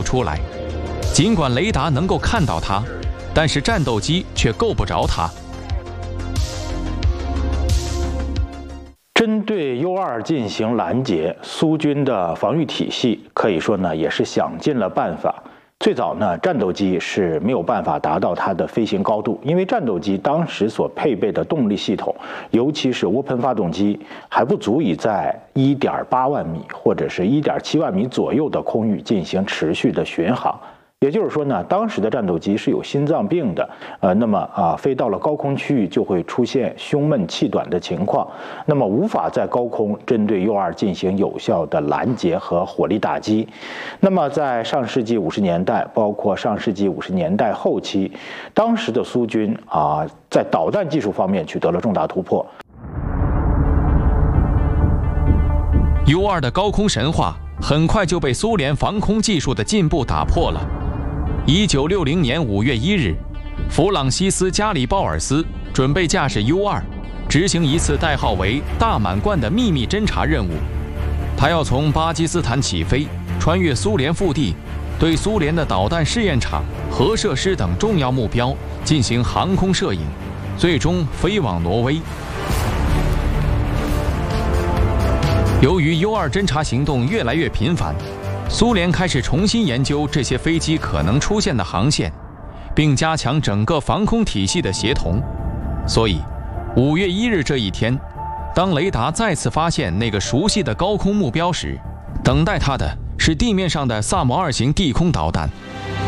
出来。尽管雷达能够看到它，但是战斗机却够不着它。 针对 U-2进行拦截，苏军的防御体系可以说呢也是想尽了办法。最早呢，战斗机是没有办法达到它的飞行高度，因为战斗机当时所配备的动力系统，尤其是涡喷发动机，还不足以在1.8万米或者是1.7万米左右的空域进行持续的巡航。也就是说呢，当时的战斗机是有心脏病的，那么飞到了高空区域就会出现胸闷气短的情况，那么无法在高空针对 U-2进行有效的拦截和火力打击。那么在上世纪50年代，包括上世纪50年代后期，当时的苏军在导弹技术方面取得了重大突破。 U-2的高空神话很快就被苏联防空技术的进步打破了。1960年5月1日，弗朗西斯·加里鲍尔斯准备驾驶 U-2，执行一次代号为“大满贯”的秘密侦察任务。他要从巴基斯坦起飞，穿越苏联腹地，对苏联的导弹试验场、核设施等重要目标进行航空摄影，最终飞往挪威。由于 U-2侦察行动越来越频繁，苏联开始重新研究这些飞机可能出现的航线，并加强整个防空体系的协同。所以5月1日这一天，当雷达再次发现那个熟悉的高空目标时，等待它的是地面上的萨姆2型地空导弹。